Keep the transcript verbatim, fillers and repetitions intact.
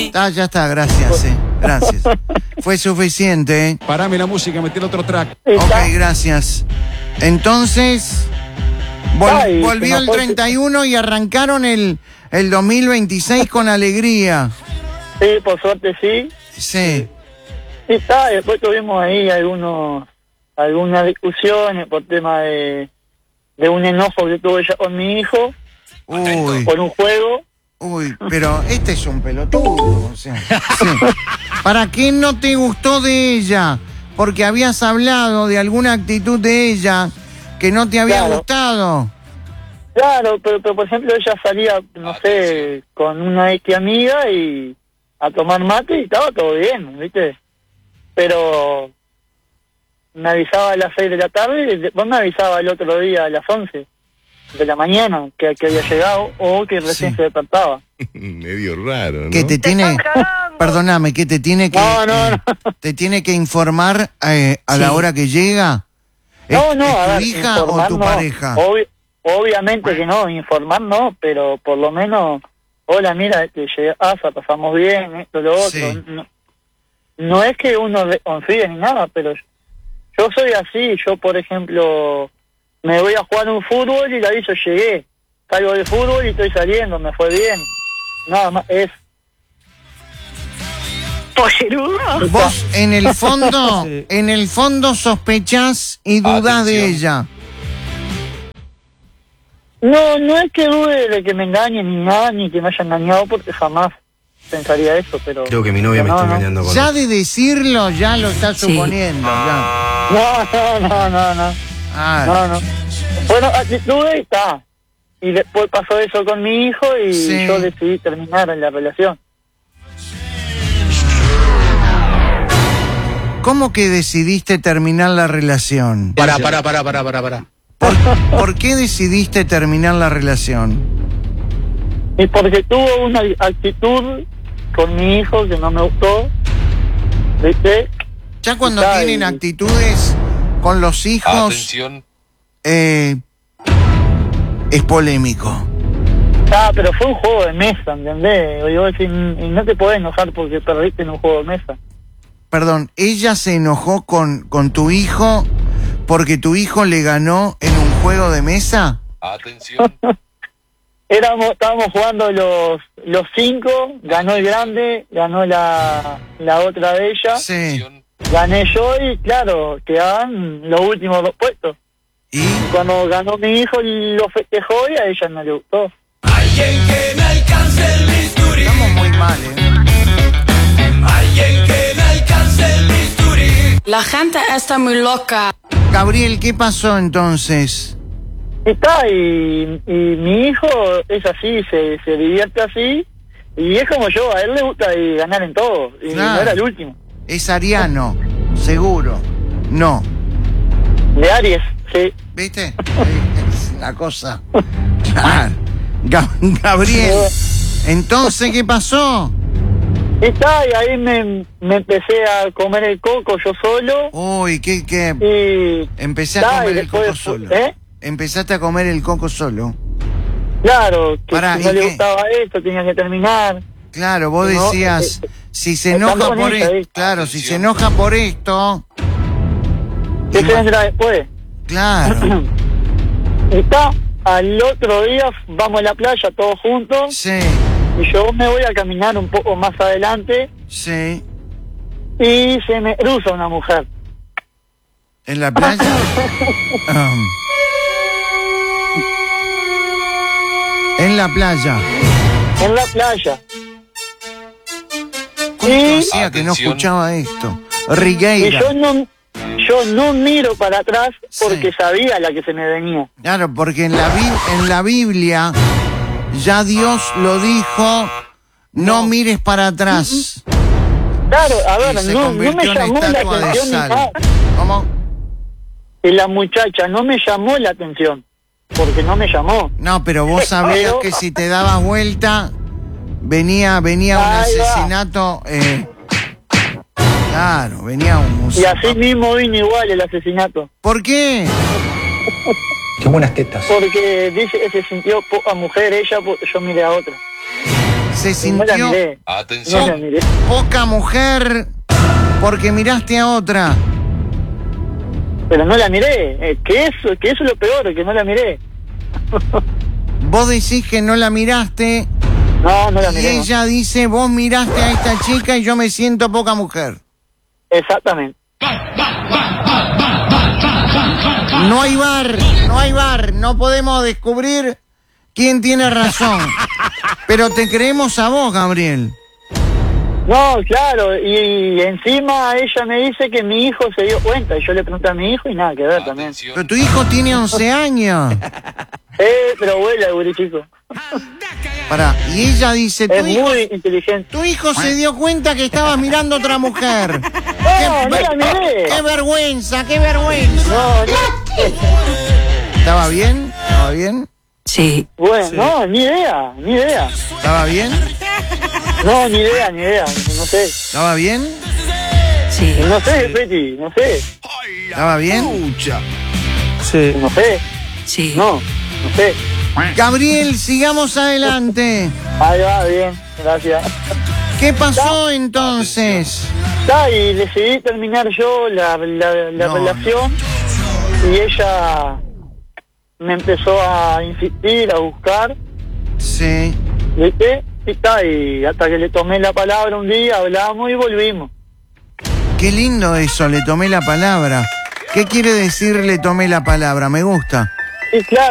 Ah, ya está, gracias, eh. Gracias. Fue suficiente, ¿eh? Parame la música, metí el otro track. Ok, gracias. Entonces, vol Ay, volvió el treinta y uno y arrancaron el, el dos mil veintiséis con alegría. Sí, por suerte sí. Sí. Sí, está, después tuvimos ahí algunos algunas discusiones por tema de, de un enojo que tuve ya con mi hijo. Uy. Por un juego. Uy, pero este es un pelotudo, o sea, sí. ¿Para qué no te gustó de ella? Porque habías hablado de alguna actitud de ella que no te había Claro. gustado. Claro, pero, pero por ejemplo ella salía, no sé, con una ex amiga y a tomar mate y estaba todo bien, ¿viste? Pero me avisaba a las seis de la tarde y después me avisaba el otro día a las once de la mañana que, que había llegado o que recién Sí. se despertaba. Medio raro, ¿no? Que te tiene, perdóname, que te tiene que, No, no, eh, no. te tiene que informar eh, a la Sí. hora que llega. ¿Es, No, no, es a tu ver, hija o informar tu no. pareja? Obvi- obviamente que no, informar no, pero por lo menos, hola, mira, que llegas, pasamos bien, esto, lo otro. Sí. No, no es que uno confíe ni nada, pero yo soy así. Yo, por ejemplo, me voy a jugar un fútbol y le aviso, llegué. Salgo del fútbol y estoy saliendo, me fue bien. Nada más, es... ¿Pollerudo? Vos en el fondo, Sí. en el fondo sospechás y dudás de ella. No, no es que dude de que me engañen ni nada, ni que me haya engañado, porque jamás pensaría eso, pero... Creo que mi novia me no, está no. engañando con Ya él. de decirlo, ya lo estás Sí. suponiendo. Ya. No, no, no, no, no. Ah, No, no. Bueno, actitudes está. Y después pasó eso con mi hijo y Sí. yo decidí terminar en la relación. ¿Cómo que decidiste terminar la relación? Pará, pará, pará, pará, pará, pará. ¿Por, por qué decidiste terminar la relación? Y porque tuvo una actitud con mi hijo que no me gustó. ¿Viste? Ya cuando Está tienen ahí. actitudes con los hijos, Atención. eh, es polémico. Ah, pero fue un juego de mesa, ¿entendés? Y, vos decís, y no te podés enojar porque perdiste en un juego de mesa. Perdón, ella se enojó con, con tu hijo porque tu hijo le ganó en un juego de mesa. Atención. Éramos, estábamos jugando los los cinco, ganó el grande, ganó la, la otra de ella, Sí. gané yo y claro, quedaban los últimos dos puestos. ¿Y? Cuando ganó mi hijo lo festejó y a ella no le gustó. Alguien que me alcance el bisturí. Estamos muy mal, ¿eh? Alguien que me alcance el bisturí. La gente está muy loca. Gabriel, ¿qué pasó entonces? Está, y, y mi hijo es así, se, se divierte así, y es como yo, a él le gusta y ganar en todo, y Claro. no era el último. Es ariano, seguro. No. De Aries, sí. ¿Viste? Es la cosa. Claro. Gab- Gabriel, entonces, ¿qué pasó? Está, y ahí me, me empecé a comer el coco yo solo, Uy, ¿qué, qué? y... Empecé a está, y comer el después coco fu- solo. ¿Eh? Empezaste a comer el coco solo. Claro, que Pará, si no ¿y le qué? gustaba esto, tenía que terminar. Claro, vos No, decías, eh, si se estando enoja con por ella, esto, ¿viste? claro, si se enoja por esto, ¿Qué se vendrá después? claro, Y está, al otro día vamos a la playa todos juntos, sí, y yo me voy a caminar un poco más adelante, sí, y se me cruza una mujer. en la playa. Um, en la playa. En la playa. ¿Cuánto Y, hacía que no Atención. escuchaba esto? y Rigueira. yo no yo no miro para atrás porque Sí. sabía la que se me venía. Claro, porque en la, Bi- en la Biblia ya Dios lo dijo, no mires para atrás. Claro, a Y ver, se no, no me convirtió en llamó la estatua de atención ni sal. nada. ¿Cómo? Y la muchacha no me llamó la atención, porque no me llamó. No, pero vos sabías Pero- que si te dabas vuelta, venía, venía un Ahí va. asesinato. eh, claro, venía un. Y así mismo vino igual el asesinato. ¿Por qué? Qué buenas tetas. Porque dice que se sintió poca mujer ella, porque yo miré a otra. se No la sintió miré. No Atención. la miré. poca mujer porque miraste a otra. Pero no la miré. Eh, que eso, que eso es lo peor, que no la miré. Vos decís que no la miraste No, no la y miré. no. ella dice, vos miraste a esta chica y yo me siento poca mujer. Exactamente. No hay bar, no hay bar, no podemos descubrir quién tiene razón. Pero te creemos a vos, Gabriel. No, claro, y, y encima ella me dice que mi hijo se dio cuenta, y yo le pregunté a mi hijo y nada que ver también. Pero Atención. tu hijo tiene once años. Eh, pero vuela el guri chico. Pará, y ella dice, tu Es hijo, muy inteligente. tu hijo se dio cuenta que estabas mirando a otra mujer. No, no la miré. ¡Qué vergüenza, qué vergüenza! No, no. ¿Estaba bien? ¿Estaba bien? Sí. Bueno, no, ni idea, ni idea. ¿Estaba bien? No, ni idea, ni idea, no sé. ¿Estaba bien? Sí. No sé, Peti, no sé. ¿Estaba bien? Sí. No sé, Sí. no, no sé. Gabriel, sigamos adelante. Ahí va, bien, gracias. ¿Qué pasó entonces? Ya, y decidí terminar yo la, la, la No. relación y ella me empezó a insistir, a buscar, Sí. ¿viste? Y está, y hasta que le tomé la palabra un día, hablamos y volvimos. Qué lindo eso, le tomé la palabra. ¿Qué quiere decir le tomé la palabra? Me gusta. Y claro.